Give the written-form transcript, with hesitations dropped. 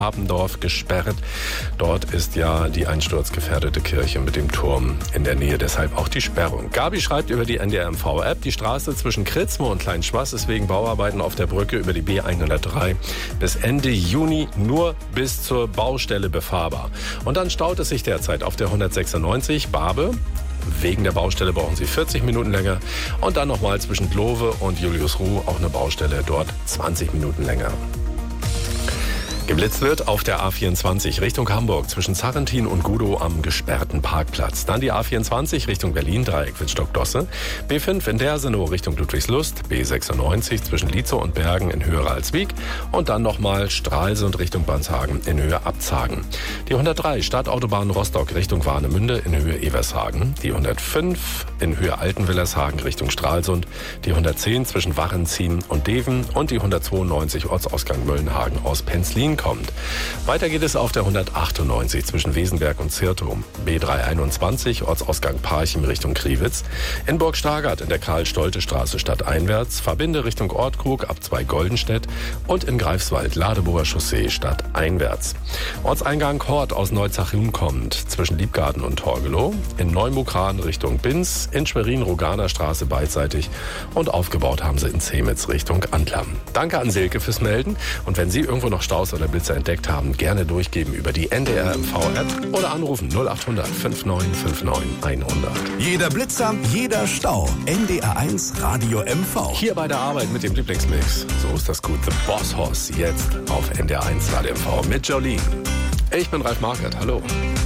Abendorf gesperrt. Dort ist ja die einsturzgefährdete Kirche mit dem Turm in der Nähe, deshalb auch die Sperrung. Gabi schreibt über die NDR-MV-App, die Straße zwischen Kritzmo und Kleinschwaß ist wegen Bauarbeiten auf der Brücke über die B103 bis Ende Juni nur bis zur Baustelle befahrbar. Und dann staut es sich derzeit auf der 196 Barbe. Wegen der Baustelle brauchen Sie 40 Minuten länger. Und dann nochmal zwischen Glove und Juliusruh auch eine Baustelle, dort 20 Minuten länger. Geblitzt wird auf der A24 Richtung Hamburg zwischen Sarrentin und Gudow am gesperrten Parkplatz. Dann die A24 Richtung Berlin, Dreieck Wittstock-Dosse. B5 in Dersenow Richtung Ludwigslust. B96 zwischen Lietzow und Bergen in Höhe Ralswiek. Und dann nochmal Stralsund Richtung Banshagen in Höhe Abzagen. Die 103 Stadtautobahn Rostock Richtung Warnemünde in Höhe Evershagen. Die 105 in Höhe Altenwillershagen Richtung Stralsund. Die 110 zwischen Warrenzien und Deven. Und die 192 Ortsausgang Möllenhagen aus Penzlin kommt. Weiter geht es auf der 198 zwischen Wesenberg und Zirtum. B321 Ortsausgang Parchim Richtung Kriwitz. In Burg-Stargard in der Karl-Stolte-Straße stadteinwärts. Verbinde Richtung Ortkrug ab 2 Goldenstedt. Und in Greifswald Ladeburger Chaussee stadteinwärts. Ortseingang Hort aus Neuzachum kommt zwischen Liebgarten und Torgelow. In Neumukran Richtung Binz. In Schwerin-Roganer Straße beidseitig. Und aufgebaut haben sie in Zemitz Richtung Antlam. Danke an Silke fürs Melden. Und wenn Sie irgendwo noch Staus oder Blitzer entdeckt haben, gerne durchgeben über die NDR-MV-App oder anrufen 0800 5959 100. Jeder Blitzer, jeder Stau. NDR1 Radio MV. Hier bei der Arbeit mit dem Lieblingsmix. So ist das gut. The Boss Hoss jetzt auf NDR1 Radio MV mit Jolene. Ich bin Ralf Marquardt. Hallo.